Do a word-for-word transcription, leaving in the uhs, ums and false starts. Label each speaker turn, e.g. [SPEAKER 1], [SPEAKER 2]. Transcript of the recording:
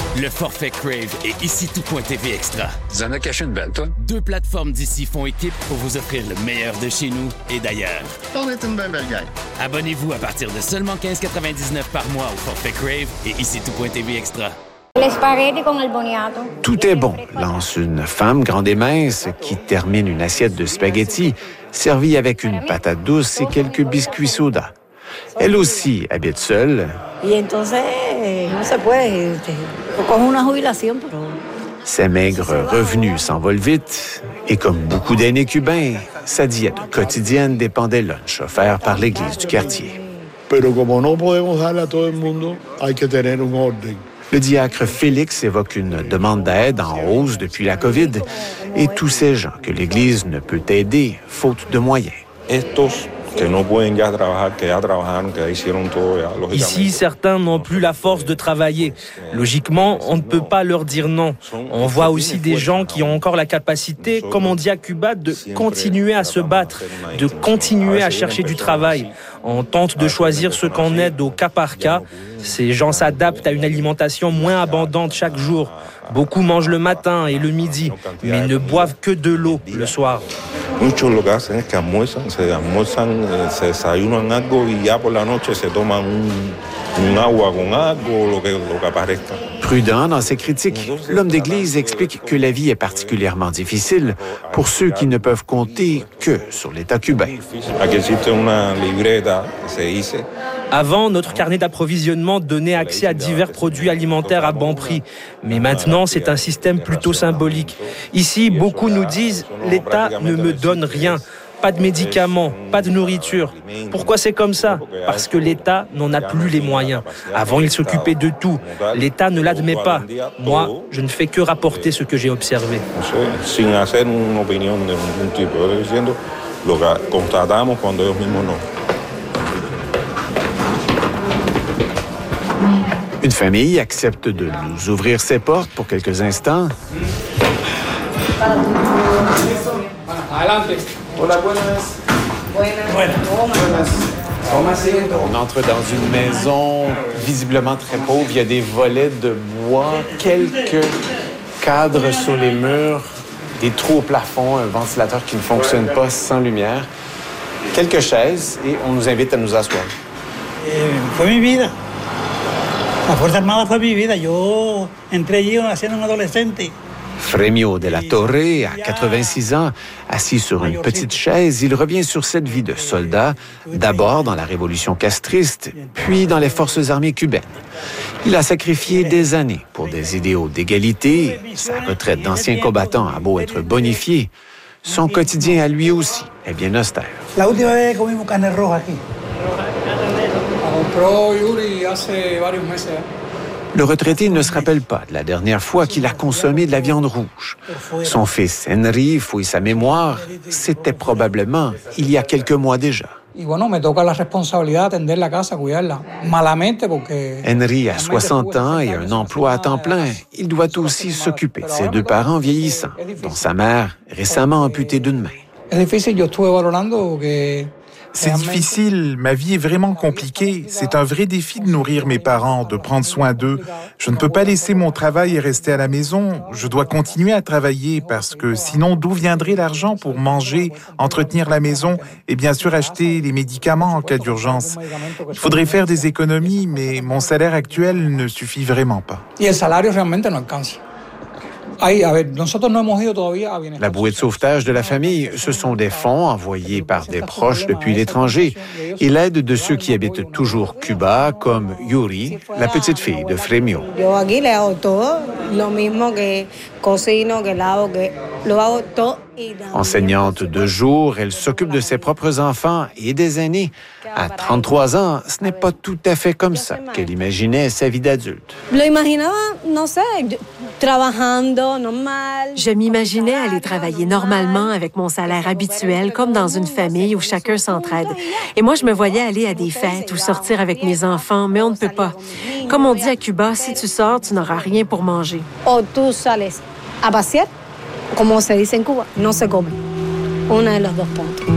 [SPEAKER 1] Le forfait Crave et ici tout.tv Extra.
[SPEAKER 2] Tu en as caché une belle, toi?
[SPEAKER 1] Deux plateformes d'ici font équipe pour vous offrir le meilleur de chez nous et d'ailleurs.
[SPEAKER 2] On est une belle belle gang.
[SPEAKER 1] Abonnez-vous à partir de seulement quinze quatre-vingt-dix-neuf par mois au forfait Crave et ici tout.tv Extra.
[SPEAKER 3] Tout est bon, lance une femme grande et mince qui termine une assiette de spaghettis servie avec une patate douce et quelques biscuits soda. Elle aussi habite seule. Ses maigres revenus s'envolent vite et comme beaucoup d'aînés cubains, sa diète quotidienne dépend des lunchs offerts par l'église du quartier.
[SPEAKER 4] Pero como no podemos darle a todo el mundo, hay que tener un orden.
[SPEAKER 3] Le diacre Félix évoque une demande d'aide en hausse depuis la COVID et tous ces gens que l'Église ne peut aider faute de moyens.
[SPEAKER 5] Ici, certains n'ont plus la force de travailler. Logiquement, on ne peut pas leur dire non. On voit aussi des gens qui ont encore la capacité, comme on dit à Cuba, de continuer à se battre, de continuer à chercher du travail. On tente de choisir ce qu'on aide au cas par cas. Ces gens s'adaptent à une alimentation moins abondante chaque jour. Beaucoup mangent le matin et le midi, mais ne boivent que de l'eau le soir.
[SPEAKER 6] Muchos lo que hacen es que almuerzan, se almuerzan, se desayunan algo y ya por la noche se toman un, un agua con algo, lo que, lo que aparezca.
[SPEAKER 3] Prudent dans ses critiques, l'homme d'Église explique que la vie est particulièrement difficile pour ceux qui ne peuvent compter que sur l'État cubain.
[SPEAKER 5] Avant, notre carnet d'approvisionnement donnait accès à divers produits alimentaires à bon prix. Mais maintenant, c'est un système plutôt symbolique. Ici, beaucoup nous disent « l'État ne me donne rien ». Pas de médicaments, pas de nourriture. Pourquoi c'est comme ça? Parce que l'État n'en a plus les moyens. Avant, il s'occupait de tout. L'État ne l'admet pas. Moi, je ne fais que rapporter ce que j'ai observé.
[SPEAKER 3] Une famille accepte de nous ouvrir ses portes pour quelques instants. On entre dans une maison visiblement très pauvre. Il y a des volets de bois, quelques cadres sur les murs, des trous au plafond, un ventilateur qui ne fonctionne pas sans lumière, quelques chaises et on nous invite à nous asseoir.
[SPEAKER 7] Fue mi vida. La Fuerza Armada fue mi vida. Yo entré allí siendo un adolescente.
[SPEAKER 3] Fremio de la Torre, à quatre-vingt-six ans, assis sur une petite chaise, il revient sur cette vie de soldat, d'abord dans la révolution castriste, puis dans les forces armées cubaines. Il a sacrifié des années pour des idéaux d'égalité. Sa retraite d'ancien combattant a beau être bonifiée, son quotidien à lui aussi est bien austère.
[SPEAKER 7] La última vez comimos carne roja aquí.
[SPEAKER 8] Compró Yuri hace varios meses.
[SPEAKER 3] Le retraité ne se rappelle pas de la dernière fois qu'il a consommé de la viande rouge. Son fils Henry fouille sa mémoire. C'était probablement il y a quelques mois déjà. Henry a soixante ans et un emploi à temps plein. Il doit aussi s'occuper de ses deux parents vieillissants, dont sa mère récemment amputée d'une main.
[SPEAKER 9] C'est difficile, ma vie est vraiment compliquée. C'est un vrai défi de nourrir mes parents, de prendre soin d'eux. Je ne peux pas laisser mon travail et rester à la maison. Je dois continuer à travailler parce que sinon, d'où viendrait l'argent pour manger, entretenir la maison et bien sûr acheter les médicaments en cas d'urgence? Il faudrait faire des économies, mais mon salaire actuel ne suffit vraiment pas.
[SPEAKER 3] La bouée de sauvetage de la famille, ce sont des fonds envoyés par des proches depuis l'étranger et l'aide de ceux qui habitent toujours Cuba, comme Yuri, la petite fille de Fremio. Enseignante de jour, elle s'occupe de ses propres enfants et des aînés. À trente-trois ans, ce n'est pas tout à fait comme ça qu'elle imaginait sa vie d'adulte.
[SPEAKER 10] Je m'imaginais aller travailler normalement avec mon salaire habituel, comme dans une famille où chacun s'entraide. Et moi, je me voyais aller à des fêtes ou sortir avec mes enfants, mais on ne peut pas. Comme on dit à Cuba, si tu sors, tu n'auras rien pour manger.
[SPEAKER 11] Como se dice en Cuba, no se come. Una de los dos puntos.